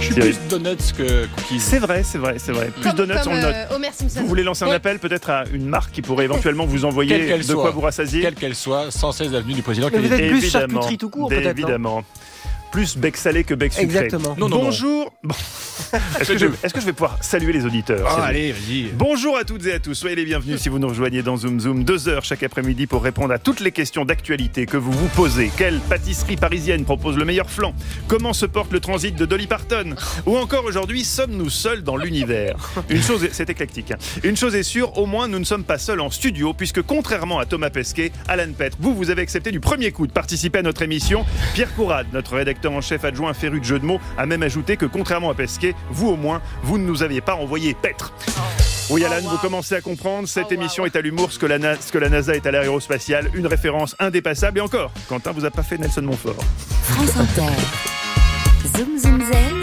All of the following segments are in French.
suis plus donuts que cookies. C'est vrai. Plus donuts, on le note. Homer Simpson. Vous voulez lancer un appel peut-être à une marque qui pourrait éventuellement vous envoyer de quoi vous rassasier? Quelle qu'elle soit, 116 avenue du Président. Mais vous êtes plus Évidemment, charcuterie tout court, peut-être. Évidemment. Plus bec salé que bec sucré. Exactement. Non. Bonjour. Bon. Est-ce que je vais pouvoir saluer les auditeurs? Allez, vas-y. Bonjour à toutes et à tous, soyez les bienvenus si vous nous rejoignez dans Zoom Zoom, 2 heures chaque après-midi pour répondre à toutes les questions d'actualité que vous vous posez. Quelle pâtisserie parisienne propose le meilleur flan? Comment se porte le transit de Dolly Parton? Ou encore aujourd'hui, sommes-nous seuls dans l'univers? C'est éclectique. Une chose est sûre, au moins nous ne sommes pas seuls en studio, puisque contrairement à Thomas Pesquet, Alan Petre, vous avez accepté du premier coup de participer à notre émission. Pierre Courade, notre rédacteur en chef adjoint féru de jeux de mots, a même ajouté que contrairement à Pesquet, vous au moins, vous ne nous aviez pas envoyé Petre. Oui Alan, vous commencez à comprendre, cette émission est à l'humour, ce que la NASA est à l'aérospatiale, une référence indépassable. Et encore, Quentin vous a pas fait Nelson Montfort. France Inter. Zoom Zoom Zen.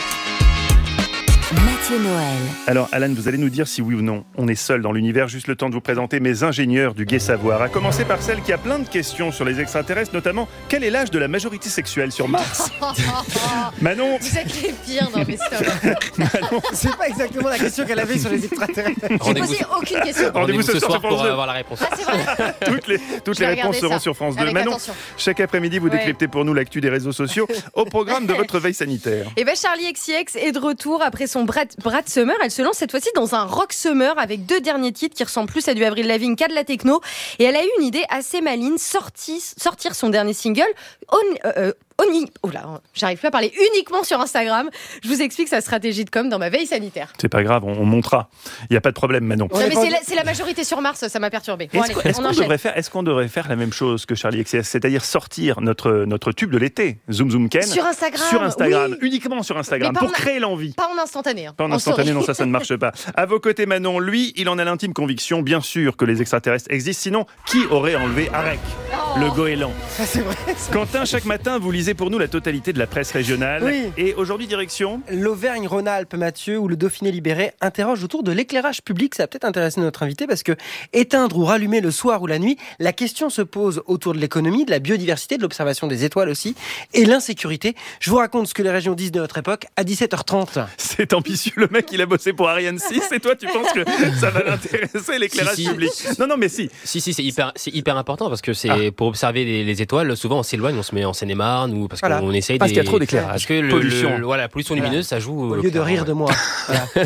Mathieu Noël. Alors Alan, vous allez nous dire si oui ou non on est seul dans l'univers, juste le temps de vous présenter mes ingénieurs du Gai Savoir. À commencer par celle qui a plein de questions sur les extraterrestres, notamment quel est l'âge de la majorité sexuelle sur Mars? Manon. Vous êtes les pires dans mes stocks. Manon. C'est pas exactement la question qu'elle avait sur les extraterrestres. J'ai posé aucune question. Rendez-vous ce soir pour avoir la réponse. Ah, c'est vrai. Toutes les réponses seront sur France 2. Avec Manon, attention. chaque après-midi vous décryptez pour nous l'actu des réseaux sociaux au programme de votre veille sanitaire. Et ben Charli XCX est de retour après son Brad Summer. Elle se lance cette fois-ci dans un rock summer avec 2 derniers titres qui ressemblent plus à du Avril Lavigne qu'à de la techno. Et elle a eu une idée assez maligne, sortir son dernier single. J'arrive plus à parler, uniquement sur Instagram. Je vous explique sa stratégie de com dans ma veille sanitaire. C'est pas grave, on montera. Il n'y a pas de problème, Manon. Non, mais c'est la majorité sur Mars, ça m'a perturbé. Bon, Est-ce qu'on devrait faire la même chose que Charli XCX, c'est-à-dire sortir notre tube de l'été, Zoom Zoom Ken, sur Instagram, oui. Uniquement sur Instagram, pour créer l'envie. Pas en instantané. Pas en instantané, non, ça ne marche pas. À vos côtés, Manon, lui, il en a l'intime conviction, bien sûr, que les extraterrestres existent. Sinon, qui aurait enlevé Arek, le goéland? Ça, c'est vrai. Quentin, chaque matin, vous lisez pour nous la totalité de la presse régionale. Oui. Et aujourd'hui, direction l'Auvergne-Rhône-Alpes, Mathieu, où le Dauphiné libéré interroge autour de l'éclairage public. Ça va peut-être intéresser notre invité parce que éteindre ou rallumer le soir ou la nuit, la question se pose autour de l'économie, de la biodiversité, de l'observation des étoiles aussi, et l'insécurité. Je vous raconte ce que les régions disent de notre époque à 17h30. C'est ambitieux, le mec, il a bossé pour Ariane 6 et toi, tu penses que ça va l'intéresser, l'éclairage public? Non, mais si. Si, c'est hyper important parce que c'est pour observer les étoiles. Souvent, on s'éloigne, on se met en Seine-et-Marne ou parce qu'on essaye parce qu'il y a trop d'éclairage. Parce que pollution. la pollution lumineuse, ça joue. Au lieu de rire de moi. Voilà.